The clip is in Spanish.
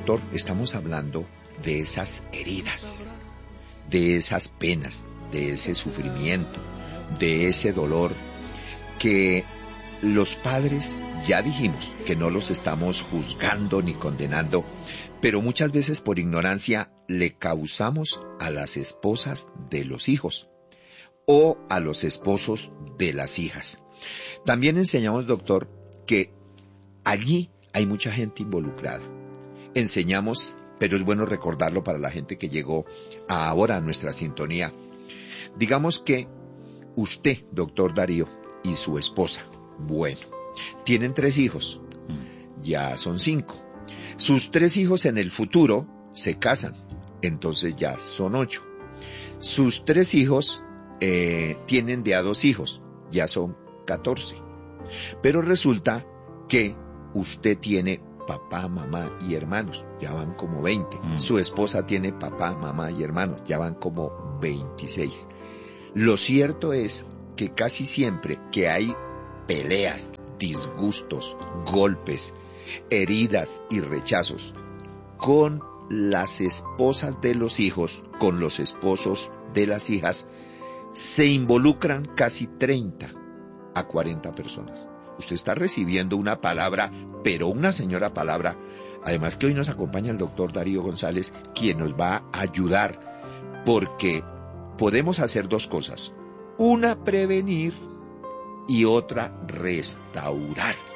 doctor, estamos hablando de esas heridas, de esas penas, de ese sufrimiento, de ese dolor que los padres, ya dijimos que no los estamos juzgando ni condenando, pero muchas veces por ignorancia le causamos a las esposas de los hijos o a los esposos de las hijas. También enseñamos, doctor, que allí hay mucha gente involucrada. Enseñamos, pero es bueno recordarlo para la gente que llegó ahora a nuestra sintonía. Digamos que usted, doctor Darío, y su esposa, bueno, tienen 3 hijos, ya son 5. Sus 3 hijos en el futuro se casan, entonces ya son 8. Sus 3 hijos tienen de a 2 hijos, ya son 14. Pero resulta que usted tiene papá, mamá y hermanos, ya van como 20. Su esposa tiene papá, mamá y hermanos, ya van como 26. Lo cierto es que casi siempre que hay peleas, disgustos, golpes, heridas y rechazos con las esposas de los hijos, con los esposos de las hijas, se involucran casi 30 a 40 personas. Usted está recibiendo una palabra, pero una señora palabra, además que hoy nos acompaña el doctor Darío González, quien nos va a ayudar, porque podemos hacer 2 cosas. Una, prevenir, y otra, restaurar.